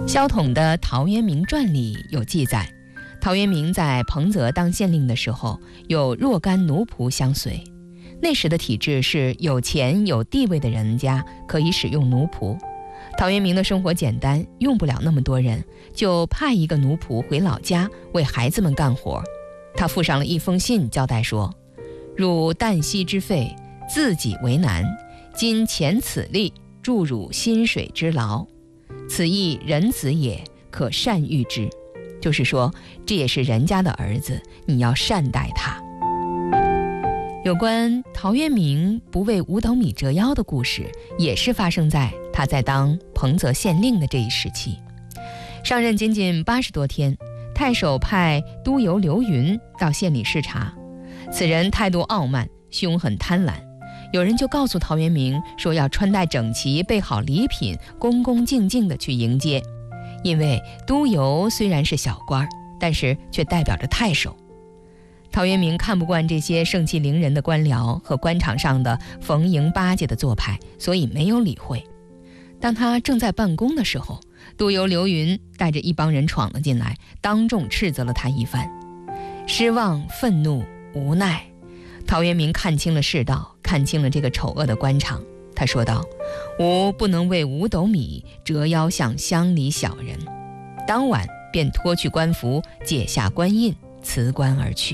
萧统的《陶渊明传》里有记载，陶渊明在彭泽当县令的时候，有若干奴仆相随。那时的体制是有钱有地位的人家可以使用奴仆。陶渊明的生活简单，用不了那么多人，就派一个奴仆回老家为孩子们干活。他附上了一封信，交代说：汝旦夕之费，自己为难，今遣此吏助汝薪水之劳，此亦人子也，可善育之。就是说，这也是人家的儿子，你要善待他。有关陶渊明不为五斗米折腰的故事，也是发生在他在当彭泽县令的这一时期。上任仅仅80多天，太守派督邮刘云到县里视察。此人态度傲慢，凶狠贪婪。有人就告诉陶渊明说，要穿戴整齐，备好礼品，恭恭敬敬地去迎接。因为督邮虽然是小官，但是却代表着太守。陶渊明看不惯这些盛气凌人的官僚和官场上的逢迎巴结的做派，所以没有理会。当他正在办公的时候，督邮刘云带着一帮人闯了进来，当众斥责了他一番。失望、愤怒、无奈，陶渊明看清了世道，看清了这个丑恶的官场。他说道：吾不能为5斗米折腰向乡里小人。当晚便脱去官服，解下官印，辞官而去。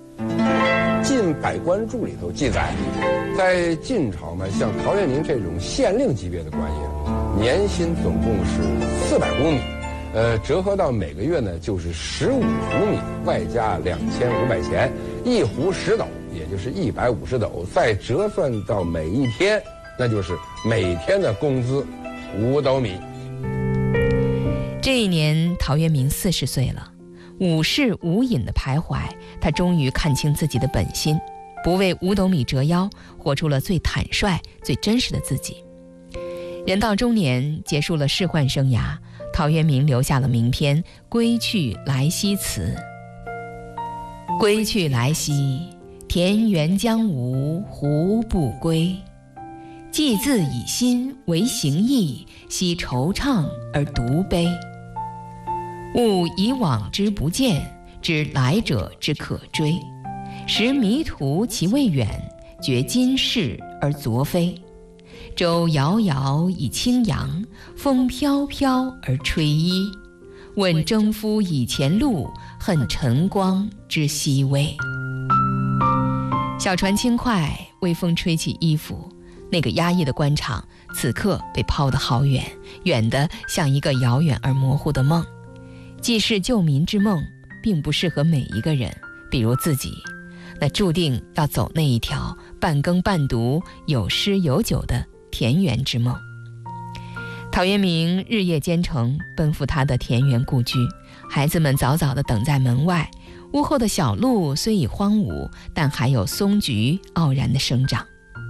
《晋百官注》里头记载，在晋朝呢，像陶渊明这种县令级别的官员，年薪总共是400斛米，折合到每个月呢就是15斛米，外加2500钱，1斛10斗，也就是150斗，再折算到每一天，那就是每天的工资5斗米。 这一年，陶渊明40岁了。无事无隐的徘徊，他终于看清自己的本心，不为5斗米折腰，活出了最坦率、最真实的自己。人到中年，结束了仕宦生涯，陶渊明留下了名篇《归去来兮辞》。归去来兮，田园将芜胡不归？既自以心为行义，奚惆怅而独悲？悟以往之不见，知来者之可追。识迷途其未远，觉今是而昨非。舟遥遥以轻扬，风飘飘而吹衣。问征夫以前路，恨晨光之熹微。小船轻快，微风吹起衣服，那个压抑的官场此刻被抛得好远，远得像一个遥远而模糊的梦。济世救民之梦并不适合每一个人，比如自己，那注定要走那一条半耕半读、有诗有酒的田园之梦。陶渊明日夜兼程，奔赴他的田园故居，孩子们早早地等在门外，屋后的小路虽已荒芜，但还有松菊傲然地生长。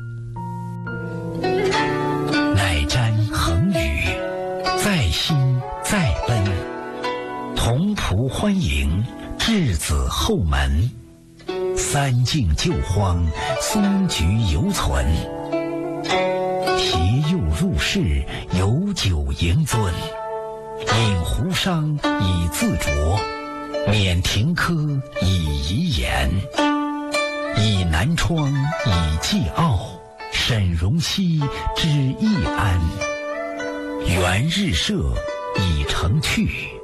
乃瞻衡宇，在心在奔。同仆欢迎，稚子后门。三径旧荒，松菊犹存。题幼入室，有酒盈樽。饮壶觞以自酌，免停柯以遗言。倚南窗以寄傲，沈荣兮之易安。缘日射以成趣。